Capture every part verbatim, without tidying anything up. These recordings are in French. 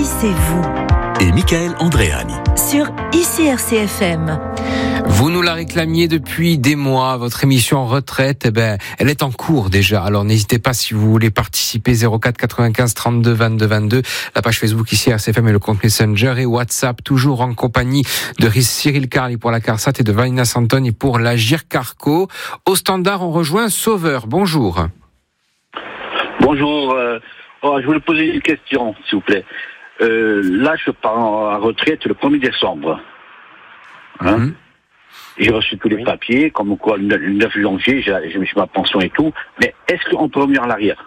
ici, c'est vous. Et Michael Andréani. Sur I C R C F M. Vous nous la réclamiez depuis des mois, votre émission retraite, eh ben, elle est en cours déjà. Alors n'hésitez pas si vous voulez participer, zéro quatre quatre-vingt-quinze trente-deux vingt-deux vingt-deux, la page Facebook I C R C F M et le compte Messenger et WhatsApp, toujours en compagnie de Cyril Carli pour la CARSAT et de Vanina Santoni pour l'Agir Carco. Au standard, on rejoint Sauveur. Bonjour. Bonjour. Euh, oh, je voulais poser une question, s'il vous plaît. Euh, là, je pars en retraite le premier décembre. Hein mm-hmm. J'ai reçu tous les oui. papiers, comme quoi le neuf janvier, j'ai, j'ai ma pension et tout. Mais est-ce qu'on peut revenir en arrière?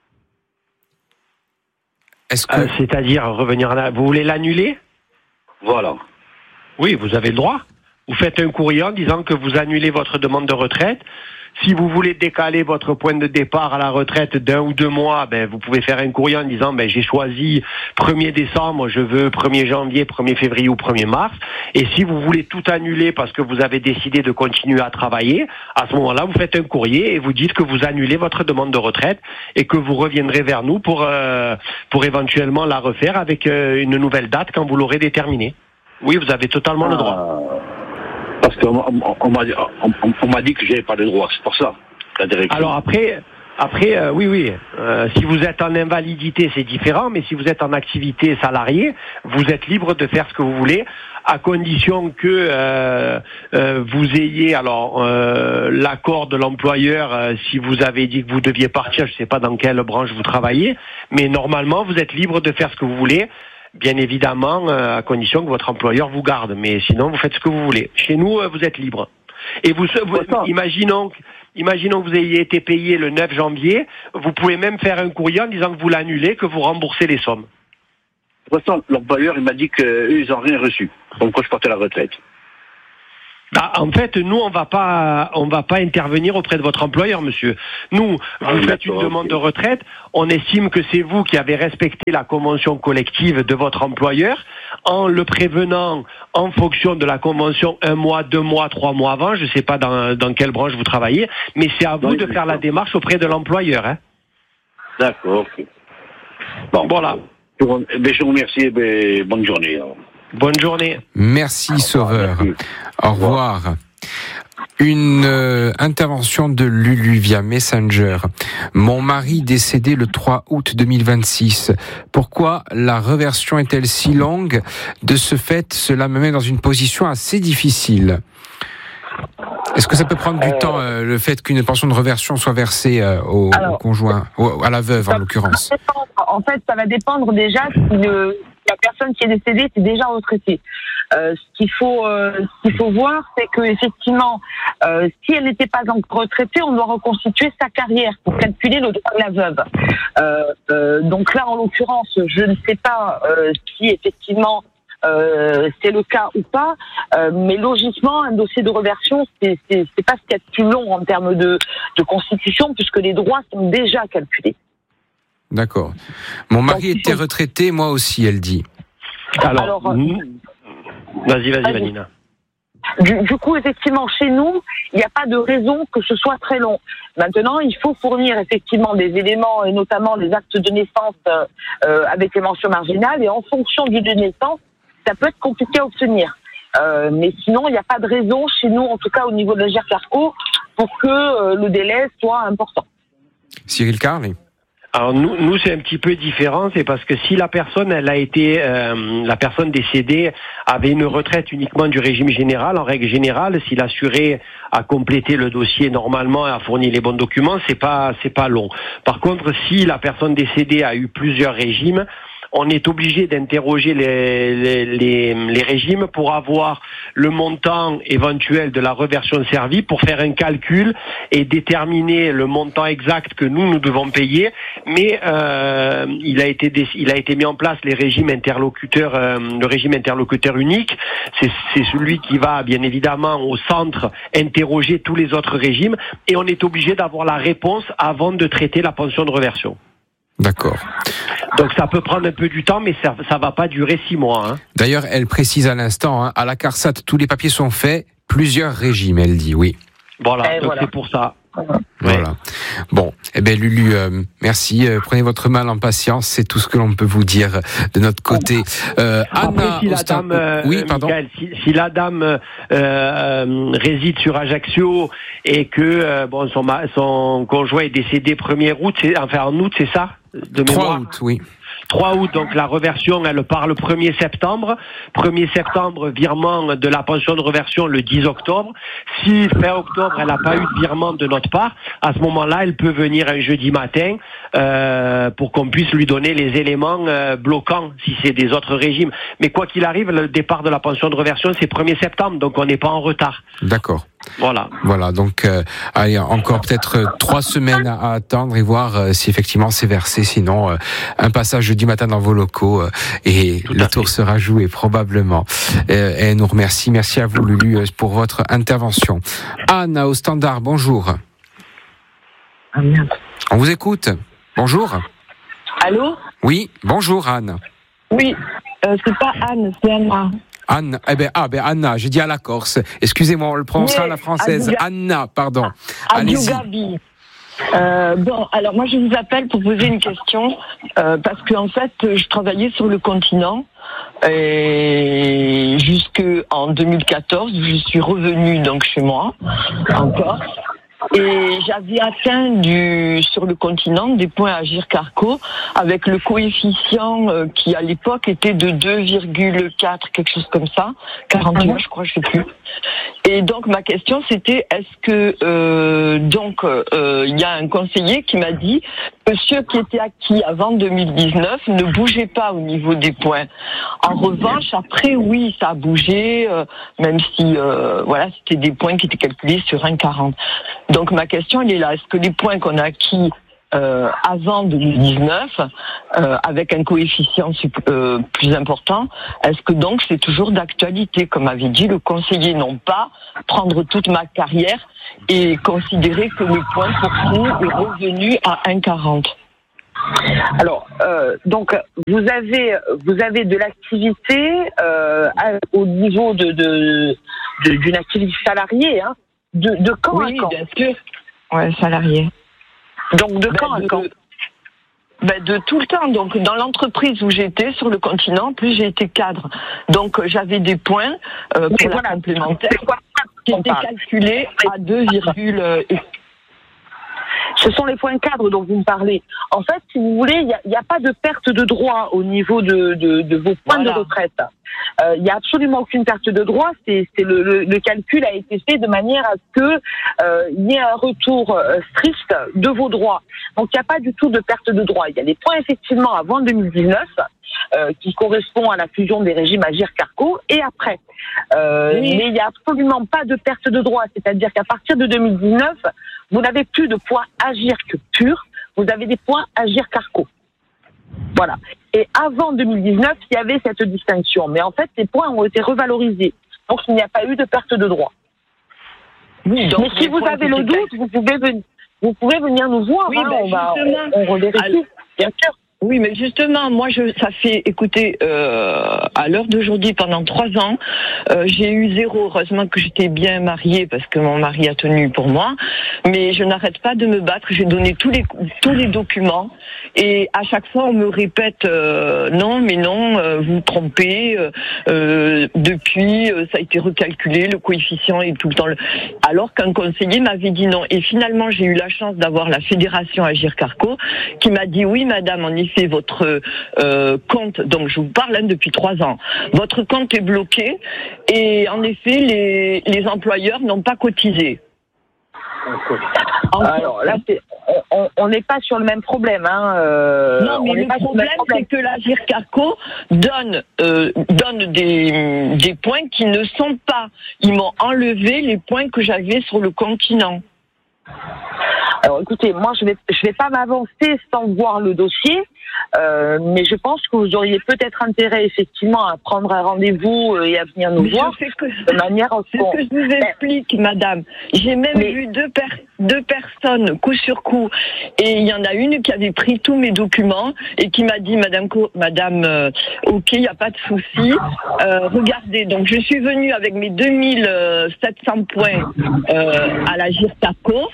Est-ce que... euh, c'est-à-dire revenir en arrière? Vous voulez l'annuler? Voilà. Oui, vous avez le droit. Vous faites un courrier en disant que vous annulez votre demande de retraite. Si vous voulez décaler votre point de départ à la retraite d'un ou deux mois, ben, vous pouvez faire un courrier en disant ben, j'ai choisi premier décembre, je veux premier janvier, premier février ou premier mars. Et si vous voulez tout annuler parce que vous avez décidé de continuer à travailler, à ce moment-là, vous faites un courrier et vous dites que vous annulez votre demande de retraite et que vous reviendrez vers nous pour, euh, pour éventuellement la refaire avec euh, une nouvelle date quand vous l'aurez déterminée. Oui, vous avez totalement ah. le droit. Parce qu'on on, on m'a, on, on m'a dit que j'avais pas de droit, c'est pour ça. Alors après, après, euh, oui, oui. Euh, si vous êtes en invalidité, c'est différent, mais si vous êtes en activité salariée, vous êtes libre de faire ce que vous voulez, à condition que euh, euh, vous ayez alors euh, l'accord de l'employeur. Euh, si vous avez dit que vous deviez partir, je ne sais pas dans quelle branche vous travaillez, mais normalement, vous êtes libre de faire ce que vous voulez. Bien évidemment, euh, à condition que votre employeur vous garde. Mais sinon, vous faites ce que vous voulez. Chez nous, euh, vous êtes libre. Et vous, vous imaginons, imaginons que vous ayez été payé le neuf janvier, vous pouvez même faire un courrier en disant que vous l'annulez, que vous remboursez les sommes. De toute façon, l'employeur, il m'a dit qu'eux, ils n'ont rien reçu. Donc, quand je partais à la retraite. Bah, en fait, nous, on va pas, on va pas intervenir auprès de votre employeur, monsieur. Nous, ah, vous faites une demande de retraite, on estime que c'est vous qui avez respecté la convention collective de votre employeur, en le prévenant en fonction de la convention un mois, deux mois, trois mois avant, je sais pas dans, dans quelle branche vous travaillez, mais c'est à vous oui, de faire la démarche auprès de l'employeur, hein. D'accord, ok. Bon, voilà. Je vous remercie et ben, bonne journée. Alors. Bonne journée. Merci, au Sauveur. Merci. Au revoir. Une euh, intervention de Lulu via Messenger. Mon mari décédé le trois août deux mille vingt-six. Pourquoi la reversion est-elle si longue? De ce fait, cela me met dans une position assez difficile. Est-ce que ça peut prendre du euh, temps, euh, le fait qu'une pension de reversion soit versée euh, au, alors, au conjoint, au, à la veuve en l'occurrence? En fait, ça va dépendre déjà si le, la personne qui est décédée est déjà retraitée. Euh, ce qu'il faut, euh, ce qu'il faut voir, c'est que effectivement, euh, si elle n'était pas encore retraitée, on doit reconstituer sa carrière pour calculer le droit de la veuve. Euh, euh, donc là, en l'occurrence, je ne sais pas euh, si effectivement euh, c'est le cas ou pas, euh, mais logiquement, un dossier de reversion, c'est, c'est, c'est pas ce qu'il y a de plus long en termes de, de constitution, puisque les droits sont déjà calculés. D'accord. Mon mari était retraité, moi aussi, elle dit. Alors, Alors mmh. vas-y, vas-y, Vanina. Du, du coup, effectivement, chez nous, il n'y a pas de raison que ce soit très long. Maintenant, il faut fournir effectivement des éléments, et notamment les actes de naissance euh, avec les mentions marginales, et en fonction du lieu de naissance, ça peut être compliqué à obtenir. Euh, mais sinon, il n'y a pas de raison, chez nous, en tout cas au niveau de l'Agir Carco, pour que euh, le délai soit important. Cyril Carli. Alors nous, nous c'est un petit peu différent, c'est parce que si la personne, elle a été, euh, la personne décédée avait une retraite uniquement du régime général, en règle générale, si l'assuré a complété le dossier normalement et a fourni les bons documents, c'est pas, c'est pas long. Par contre, si la personne décédée a eu plusieurs régimes, on est obligé d'interroger les, les, les, les régimes pour avoir le montant éventuel de la reversion servie, pour faire un calcul et déterminer le montant exact que nous, nous devons payer. Mais euh, il a été il a été mis en place les régimes interlocuteurs, euh, le régime interlocuteur unique. C'est, c'est celui qui va bien évidemment au centre interroger tous les autres régimes, et on est obligé d'avoir la réponse avant de traiter la pension de reversion. D'accord. Donc ça peut prendre un peu du temps, mais ça ça va pas durer six mois. Hein. D'ailleurs, elle précise à l'instant, hein, à la CARSAT, tous les papiers sont faits, plusieurs régimes, elle dit, oui. Voilà, donc voilà. C'est pour ça. Voilà. Bon, eh bien Lulu, euh, merci. Euh, prenez votre mal en patience. C'est tout ce que l'on peut vous dire de notre côté. Euh, Après, Anna, si la Austin... dame, euh, oui, pardon. Michael, si, si la dame euh, euh, réside sur Ajaccio et que euh, bon, son, son conjoint est décédé premier août, c'est, enfin en août, c'est ça de mémoire. trois août, oui. trois août, donc la reversion, elle part le premier septembre. premier septembre, virement de la pension de reversion le dix octobre. Si fin octobre, elle n'a pas eu de virement de notre part, à ce moment-là, elle peut venir un jeudi matin euh, pour qu'on puisse lui donner les éléments euh, bloquants si c'est des autres régimes. Mais quoi qu'il arrive, le départ de la pension de reversion, c'est premier septembre, donc on n'est pas en retard. D'accord. Voilà. Voilà, donc euh, allez, encore peut-être euh, trois semaines à, à attendre et voir euh, si effectivement c'est versé. Sinon, euh, un passage jeudi matin dans vos locaux euh, et Tout le à tour fait. sera joué probablement. Euh, et elle nous remercie. Merci à vous, Lulu, euh, pour votre intervention. Anne, au standard, bonjour. Ah merde. On vous écoute. Bonjour. Allô? Oui, bonjour Anne. Oui, euh, c'est pas Anne, c'est Anna. Anne, eh ben, ah ben Anna, j'ai dit à la Corse. Excusez-moi, on le prononcera à la française. Adouga- Anna, pardon. Allez-y. Gabi. Euh, bon, alors moi je vous appelle pour poser une question euh, parce que en fait je travaillais sur le continent et jusqu'en deux mille quatorze je suis revenue donc chez moi en Corse et j'avais atteint du sur le continent des points Agirc-Arrco avec le coefficient euh, qui à l'époque était de deux virgule quatre, quelque chose comme ça, quarante et un je crois, je sais plus. Et donc ma question c'était est-ce que euh, donc il euh, y a un conseiller qui m'a dit que ceux qui étaient acquis avant deux mille dix-neuf ne bougeaient pas au niveau des points. En revanche après oui ça a bougé euh, même si euh, voilà c'était des points qui étaient calculés sur un virgule quarante. Donc ma question elle est là, est-ce que les points qu'on a acquis Euh, avant deux mille dix-neuf, euh, avec un coefficient sup- euh, plus important, est-ce que donc c'est toujours d'actualité, comme avait dit le conseiller, non pas prendre toute ma carrière et considérer que le point pour vous est revenu à un virgule quarante. Alors, euh, donc vous avez vous avez de l'activité euh, à- au niveau de, de, de d'une activité salariée, hein, de, de quand Oui, à quand? bien sûr. Ouais, salarié. Donc de Ben, quand à de- quand? Ben de tout le temps. Donc dans l'entreprise où j'étais sur le continent, plus j'ai été cadre. Donc euh, j'avais des points euh, pour Mais la voilà, complémentaire c'est quoi qui on étaient parle? calculés à deux virgule. Ce sont les points cadres dont vous me parlez. En fait, si vous voulez, il n'y a, il y a pas de perte de droit au niveau de, de, de vos points Voilà. de retraite. Euh, Il n'y a absolument aucune perte de droit. C'est, c'est le, le, le calcul a été fait de manière à ce que euh, il y ait un retour euh, strict de vos droits. Donc, il n'y a pas du tout de perte de droit. Il y a des points effectivement avant deux mille dix-neuf euh, qui correspondent à la fusion des régimes Agirc-Arrco et après. Euh, Oui. Mais il n'y a absolument pas de perte de droit. C'est-à-dire qu'à partir de deux mille dix-neuf, vous n'avez plus de points Agirc pur, vous avez des points Agirc-Arrco. Voilà. Et avant deux mille dix-neuf, il y avait cette distinction. Mais en fait, ces points ont été revalorisés. Donc, il n'y a pas eu de perte de droit. Oui, donc Mais si les vous points avez qui le étaient doute, vous pouvez venir, vous pouvez venir nous voir. Oui, hein, ben, on va, justement. on, on revérifie. Alors- Bien sûr. Oui, mais justement, moi, je, ça fait, écoutez, euh, à l'heure d'aujourd'hui, pendant trois ans, euh, j'ai eu zéro. Heureusement que j'étais bien mariée parce que mon mari a tenu pour moi. Mais je n'arrête pas de me battre. J'ai donné tous les tous les documents et à chaque fois, on me répète euh, non, mais non, euh, vous vous trompez. Euh, euh, depuis, euh, ça a été recalculé, le coefficient est tout le temps. Le... Alors qu'un conseiller m'avait dit non. Et finalement, j'ai eu la chance d'avoir la fédération Agirc-Arrco qui m'a dit oui, madame, en effet, votre euh, compte, donc je vous parle hein, depuis trois ans, votre compte est bloqué et en effet, les, les employeurs n'ont pas cotisé. En Alors là, c'est, on- on n'est pas sur le même problème. Hein, euh, non, mais on n'est le pas sur problème, même problème. c'est que l'Agirc-Arrco donne, euh, donne des, des points qui ne sont pas. Ils m'ont enlevé les points que j'avais sur le continent. Alors écoutez, moi je vais je vais pas m'avancer sans voir le dossier, euh, mais je pense que vous auriez peut-être intérêt effectivement à prendre un rendez-vous euh, et à venir nous Mais voir je sais que de manière à ce C'est qu'on- ce que je vous explique, madame. J'ai même Mais- vu deux, per- deux personnes coup sur coup, et il y en a une qui avait pris tous mes documents et qui m'a dit, madame, Co- madame, euh, ok, il n'y a pas de souci. Euh, regardez, donc je suis venue avec mes deux mille sept cents points euh, à la Agirc-Arrco,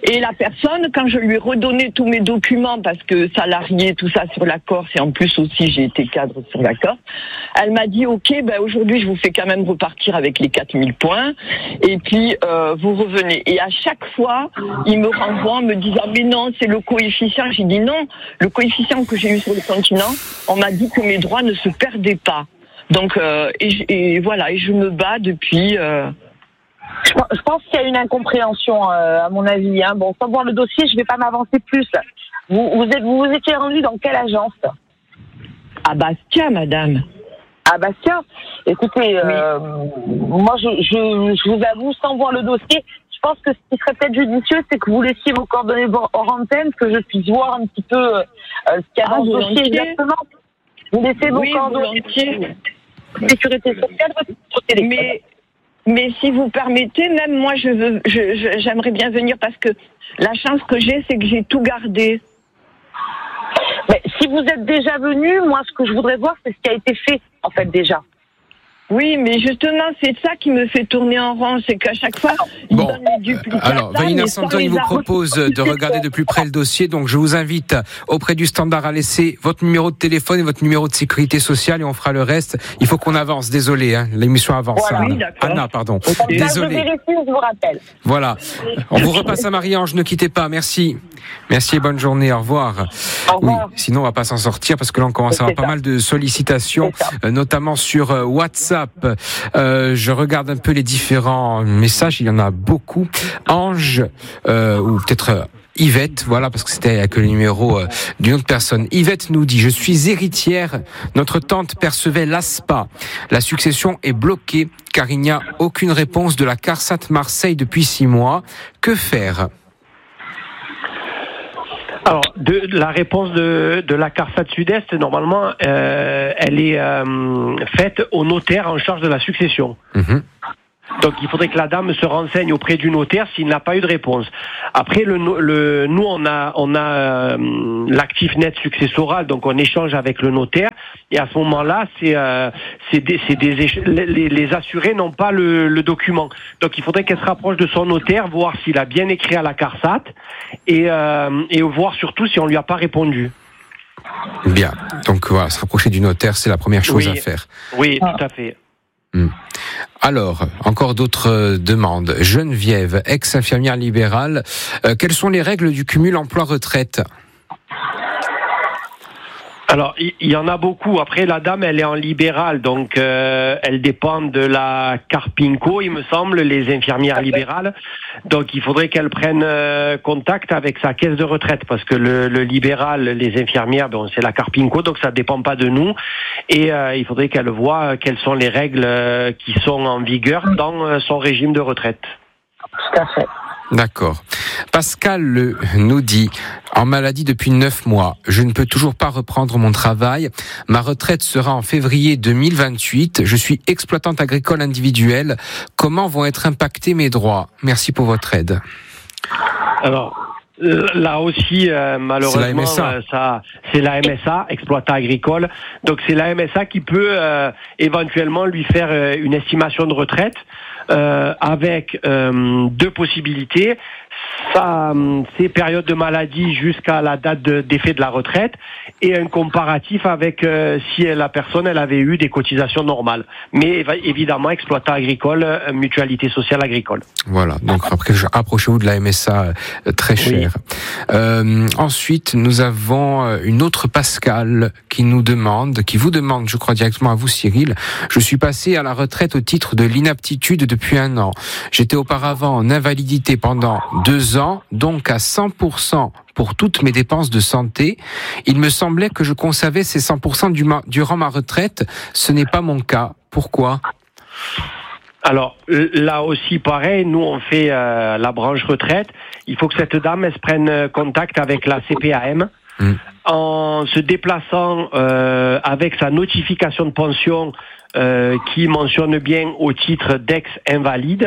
Et la personne, quand je lui ai redonné tous mes documents, parce que salarié, tout ça sur la Corse, et en plus aussi j'ai été cadre sur la Corse, elle m'a dit ok, ben aujourd'hui je vous fais quand même repartir avec les quatre mille points, et puis euh, vous revenez. Et à chaque fois, il me renvoie en me disant mais non, c'est le coefficient. J'ai dit non, le coefficient que j'ai eu sur le continent, on m'a dit que mes droits ne se perdaient pas. Donc euh, et, et voilà, et je me bats depuis. Euh, Je pense qu'il y a une incompréhension, euh, à mon avis. Hein. Bon, sans voir le dossier, je ne vais pas m'avancer plus. Vous vous, êtes, vous vous étiez rendu dans quelle agence ? À Bastia, madame. À Bastia ? Écoutez, euh, oui. moi, je, je, je vous avoue, sans voir le dossier, je pense que ce qui serait peut-être judicieux, c'est que vous laissiez vos coordonnées hors antenne, que je puisse voir un petit peu euh, ce qu'il y a ah, dans le dossier exactement. Vous laissez vos oui, coordonnées. Sécurité sociale, votre téléphone. Mais... Mais si vous permettez, même moi, je veux, je, je, j'aimerais bien venir parce que la chance que j'ai, c'est que j'ai tout gardé. Mais si vous êtes déjà venu, moi, ce que je voudrais voir, c'est ce qui a été fait, en fait, déjà. Oui, mais justement, c'est ça qui me fait tourner en rond, c'est qu'à chaque fois, ils bon, donnent les duplicata. Alors, Vanina Santoni vous propose de regarder de plus près le dossier, donc je vous invite auprès du standard à laisser votre numéro de téléphone et votre numéro de sécurité sociale et on fera le reste. Il faut qu'on avance, désolé, hein, l'émission avance. Voilà. Anna. Oui, d'accord. Anna, pardon. Okay. Désolé. Je vérifie, je vous rappelle. Voilà. On vous repasse à Marie-Ange, ne quittez pas, merci. Merci et bonne journée, au revoir. Au revoir. Oui, sinon on va pas s'en sortir parce que là on commence à avoir pas mal de sollicitations, euh, notamment sur euh, WhatsApp. Euh, je regarde un peu les différents messages, il y en a beaucoup. Ange, euh, ou peut-être euh, Yvette, voilà, parce que c'était avec le numéro euh, d'une autre personne. Yvette nous dit, je suis héritière, notre tante percevait l'A S P A. La succession est bloquée car il n'y a aucune réponse de la CARSAT Marseille depuis six mois. Que faire ? Alors, de, la réponse de, de la CARSAT Sud-Est, normalement, euh, elle est euh, faite au notaire en charge de la succession. Mmh. Donc, il faudrait que la dame se renseigne auprès du notaire s'il n'a pas eu de réponse. Après, le, le, nous, on a, on a euh, l'actif net successoral, donc on échange avec le notaire. Et à ce moment-là, c'est, euh, c'est des, c'est des les, les assurés n'ont pas le, le document. Donc, il faudrait qu'elle se rapproche de son notaire, voir s'il a bien écrit à la CARSAT et, euh, et voir surtout si on lui a pas répondu. Bien. Donc, voilà, se rapprocher du notaire, c'est la première chose oui. à faire. Oui, tout à fait. Alors, encore d'autres demandes. Geneviève, ex-infirmière libérale, euh, quelles sont les règles du cumul emploi-retraite ? Alors, il y, y en a beaucoup. Après, la dame, elle est en libéral, donc euh, elle dépend de la Carpinco, il me semble, les infirmières libérales. Donc, il faudrait qu'elle prenne euh, contact avec sa caisse de retraite, parce que le, le libéral, les infirmières, bon, c'est la Carpinco, donc ça dépend pas de nous. Et euh, il faudrait qu'elle voie quelles sont les règles euh, qui sont en vigueur dans euh, son régime de retraite. Tout à fait. D'accord. Pascal le nous dit, en maladie depuis neuf mois, je ne peux toujours pas reprendre mon travail. Ma retraite sera en février deux mille vingt-huit. Je suis exploitante agricole individuelle. Comment vont être impactés mes droits ? Merci pour votre aide. Alors, là aussi, euh, malheureusement, c'est la M S A. Euh, ça, c'est la M S A, exploitant agricole. Donc, c'est la M S A qui peut euh, éventuellement lui faire euh, une estimation de retraite. Euh, avec euh, deux possibilités, ça, ces périodes de maladie jusqu'à la date de, d'effet de la retraite et un comparatif avec euh, si la personne elle avait eu des cotisations normales. Mais évidemment, exploitant agricole, mutualité sociale agricole. Voilà, donc approchez-vous de la M S A euh, très cher. Oui. Euh, ensuite, nous avons une autre Pascal qui nous demande, qui vous demande, je crois directement à vous Cyril, je suis passé à la retraite au titre de l'inaptitude depuis un an. J'étais auparavant en invalidité pendant deux ans, donc à cent pour cent pour toutes mes dépenses de santé. Il me semblait que je conservais ces cent pour cent du ma- durant ma retraite. Ce n'est pas mon cas. Pourquoi ? Alors là aussi pareil, nous on fait euh, la branche retraite. Il faut que cette dame elle se prenne contact avec la C P A M. Mmh. En se déplaçant euh, avec sa notification de pension euh, qui mentionne bien au titre d'ex-invalide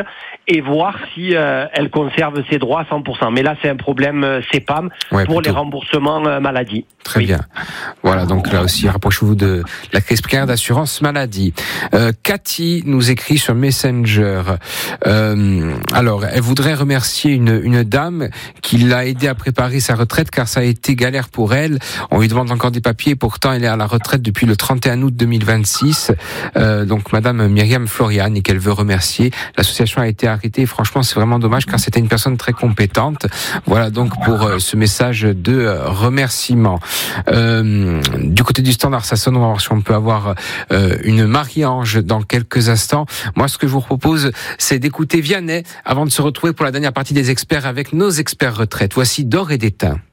et voir si euh, elle conserve ses droits à cent pour cent. Mais là, c'est un problème euh, C E P A M ouais, pour plutôt. les remboursements euh, maladie. Très oui. bien. Voilà, donc là aussi, rapprochez-vous de la crise primaire d'assurance maladie. Euh, Cathy nous écrit sur Messenger. Euh, alors, elle voudrait remercier une, une dame qui l'a aidé à préparer sa retraite car ça a été galère pour elle. On lui demande encore des papiers, pourtant elle est à la retraite depuis le trente et un août deux mille vingt-six. Euh, donc, Madame Myriam Florian, et qu'elle veut remercier. L'association a été arrêtée. Franchement, c'est vraiment dommage car c'était une personne très compétente. Voilà donc pour euh, ce message de euh, remerciement. Euh, du côté du standard, ça sonne. On va voir si on peut avoir euh, une Marie-Ange dans quelques instants. Moi, ce que je vous propose, c'est d'écouter Vianney avant de se retrouver pour la dernière partie des experts avec nos experts retraite. Voici D'or et d'étain.